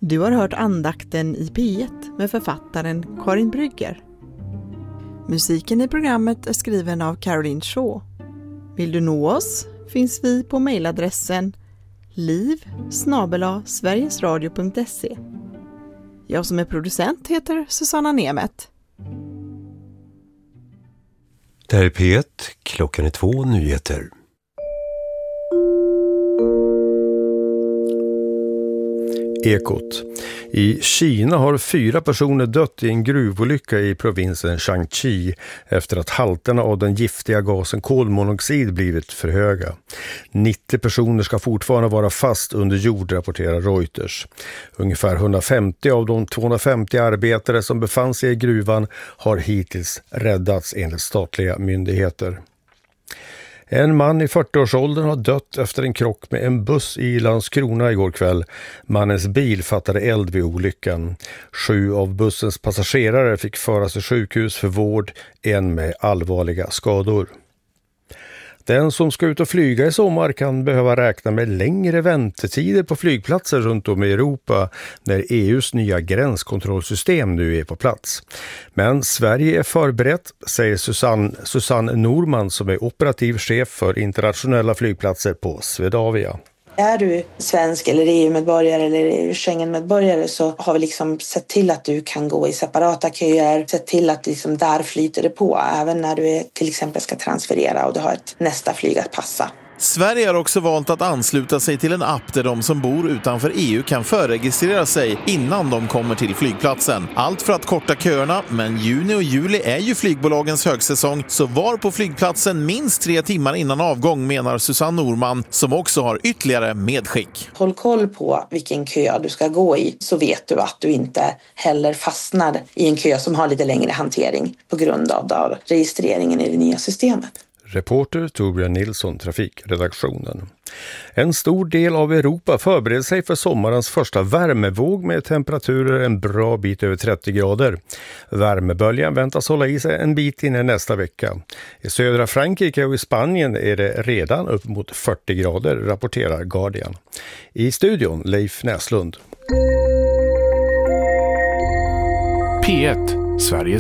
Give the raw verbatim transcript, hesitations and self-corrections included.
Du har hört andakten i P ett med författaren Karin Brygger. Musiken i programmet är skriven av Caroline Shaw. Vill du nå oss finns vi på mejladressen liv snabel-a sverigesradio punkt se. Jag som är producent heter Susanna Nemet. Det här är P ett, klockan är två, nyheter. Ekot. I Kina har fyra personer dött i en gruvolycka i provinsen Shaanxi efter att halterna av den giftiga gasen kolmonoxid blivit för höga. nittio personer ska fortfarande vara fast under jord, rapporterar Reuters. Ungefär hundrafemtio av de tvåhundrafemtio arbetare som befann sig i gruvan har hittills räddats enligt statliga myndigheter. En man i fyrtioårsåldern har dött efter en krock med en buss i Landskrona igår kväll. Mannens bil fattade eld vid olyckan. Sju av bussens passagerare fick föras till sjukhus för vård, en med allvarliga skador. Den som ska ut och flyga i sommar kan behöva räkna med längre väntetider på flygplatser runt om i Europa när E U:s nya gränskontrollsystem nu är på plats. Men Sverige är förberett, säger Susanne, Susanne Norman som är operativ chef för internationella flygplatser på Swedavia. Är du svensk eller E U-medborgare eller Schengen-medborgare så har vi liksom sett till att du kan gå i separata köer, sett till att liksom där flyter det på även när du är, till exempel ska transferera och du har ett nästa flyg att passa. Sverige har också valt att ansluta sig till en app där de som bor utanför E U kan förregistrera sig innan de kommer till flygplatsen. Allt för att korta köerna, men juni och juli är ju flygbolagens högsäsong, så var på flygplatsen minst tre timmar innan avgång, menar Susanne Norman som också har ytterligare medskick. Håll koll på vilken kö du ska gå i så vet du att du inte heller fastnar i en kö som har lite längre hantering på grund av registreringen i det nya systemet. Reporter Torbjörn Nilsson, trafikredaktionen. En stor del av Europa förbereder sig för sommarens första värmevåg med temperaturer en bra bit över trettio grader. Värmeböljan väntas hålla i sig en bit in i nästa vecka. I södra Frankrike och i Spanien är det redan upp mot fyrtio grader, rapporterar Guardian. I studion Leif Näslund. P ett, Sveriges